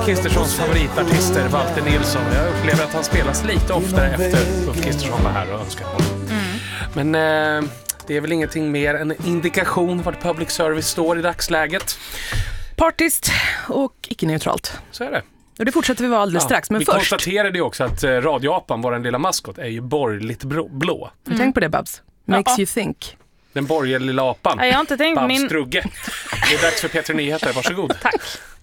Ulf Kristerssons favoritartister, Walter Nilsson. Jag upplever att han spelas lite oftare efter Ulf Kristersson var här och önskade honom. Men det är väl ingenting mer än en indikation vart public service står i dagsläget. Partiskt och icke-neutralt. Så är det. Och det fortsätter vi vara alldeles strax, men vi först... konstaterade ju också att radioapan, vår lilla maskot, är ju borgerligt blå. Tänk på det, Babs. Makes you think. Den borgerliga lilla apan. Jag har inte tänkt Babs Strugge. Det är dags för P3 Nyheter, varsågod. Tack.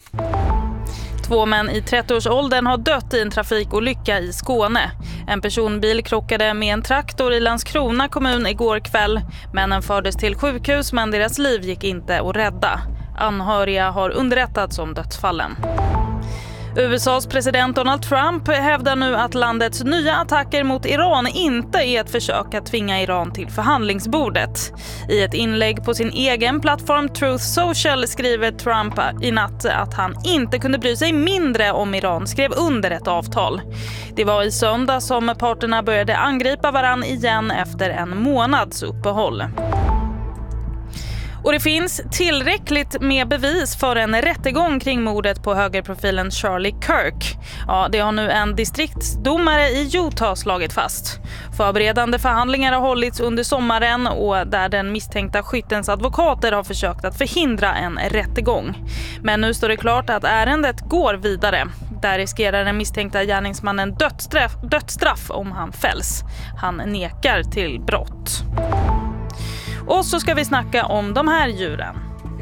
2 män i 30-årsåldern har dött i en trafikolycka i Skåne. En personbil krockade med en traktor i Landskrona kommun igår kväll. Männen fördes till sjukhus, men deras liv gick inte att rädda. Anhöriga har underrättats om dödsfallen. USAs president Donald Trump hävdar nu att landets nya attacker mot Iran inte är ett försök att tvinga Iran till förhandlingsbordet. I ett inlägg på sin egen plattform Truth Social skriver Trump i natt att han inte kunde bry sig mindre om Iran skrev under ett avtal. Det var i söndag som parterna började angripa varann igen efter en månads uppehåll. Och det finns tillräckligt med bevis för en rättegång kring mordet på högerprofilen Charlie Kirk. Ja, det har nu en distriktsdomare i Utah slagit fast. Förberedande förhandlingar har hållits under sommaren och där den misstänkta skyttens advokater har försökt att förhindra en rättegång. Men nu står det klart att ärendet går vidare. Där riskerar den misstänkta gärningsmannen dödsstraff om han fälls. Han nekar till brott. Och så ska vi snacka om de här djuren.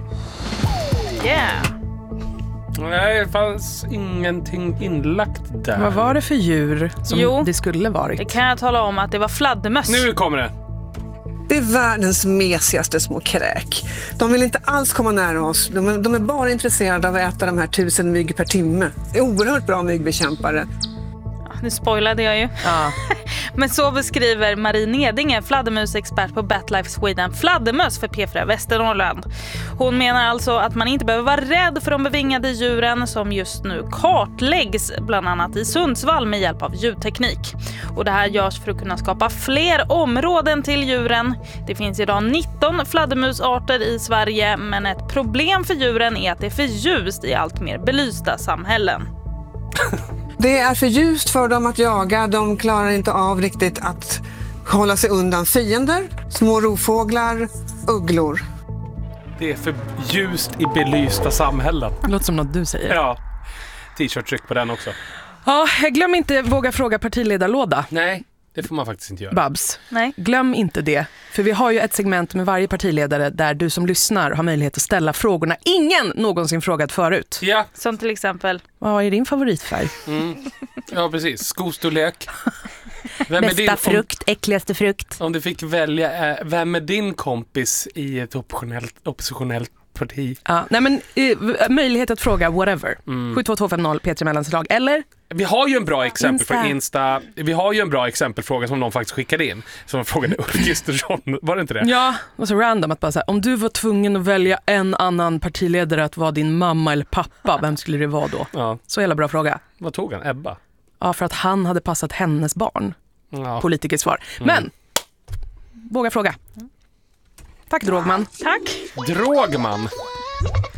Nej, det fanns ingenting inlagt där. Vad var det för djur som det skulle varit? Det kan jag tala om att det var fladdermöss. Nu kommer det. Det är världens mesigaste små kräk. De vill inte alls komma nära oss. De är bara intresserade av att äta de här 1000 mygg per timme. Det är oerhört bra myggbekämpare. Nu spoilade jag ju. Ja. Men så beskriver Marie Nedinge, fladdermusexpert på BatLife Sweden, fladdermöss för P4 Västernorrland. Hon menar alltså att man inte behöver vara rädd för de bevingade djuren som just nu kartläggs bland annat i Sundsvall med hjälp av ljudteknik. Och det här görs för att kunna skapa fler områden till djuren. Det finns idag 19 fladdermusarter i Sverige, men ett problem för djuren är att det är för ljust i allt mer belysta samhällen. Det är för ljust för dem att jaga. De klarar inte av riktigt att hålla sig undan fiender, små rovfåglar, ugglor. Det är för ljust i belysta samhällen. Det låter som något du säger. Ja, t-shirt-tryck på den också. Ja, glöm inte våga fråga partiledarlåda. Nej, det får man faktiskt inte göra. Babs, Nej. glöm inte det. För vi har ju ett segment med varje partiledare där du som lyssnar har möjlighet att ställa frågorna ingen någonsin frågat förut. Ja. Som till exempel... Vad är din favoritfärg? Ja, precis. Skostorlek. Vem Bästa är din, frukt, äckligaste frukt. Om du fick välja, vem är din kompis i ett oppositionellt parti? Ja, nej men möjlighet att fråga whatever. 72250 P3 Mellanslag eller? Vi har ju en bra exempel Insta. på Insta. Vi har ju en bra exempelfråga som någon faktiskt skickade in. Som frågade Ulf Kristersson. Var det inte det? Ja, och så random att bara säga, om du var tvungen att välja en annan partiledare att vara din mamma eller pappa, vem skulle det vara då? Ja. Så jävla bra fråga. Vad tog han? Ebba? Ja, för att han hade passat hennes barn. Ja. Politikers svar. Men, våga fråga. Tack Drogman. Tack. Drogman.